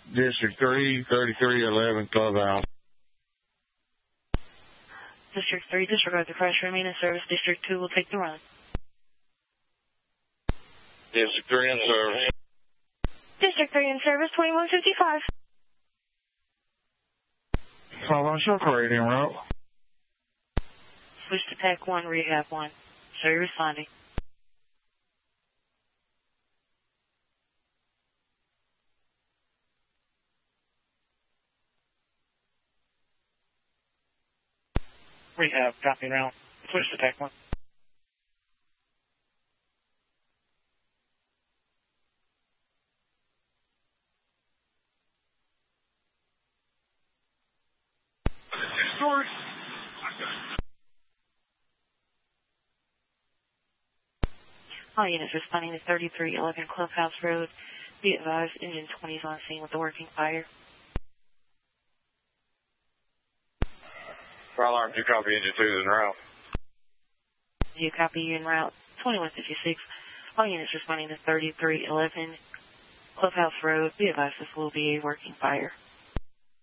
District 3, 3311 Clubhouse. District 3, disregard the crash, remain in service. District 2 will take the run. District 3 in service. District 3 in service, 2155. Call on short rating route. Switch to TAC 1, Rehab 1. Show you responding. Rehab, copy route. Switch to TAC 1. Short. All units responding to 3311 Clubhouse Road. Be advised, engine 20 is on scene with a working fire. Fire alarm 2 copy, engine 2 is en route. You copy, you en route 2156. All units responding to 3311 Clubhouse Road. Be advised, this will be a working fire.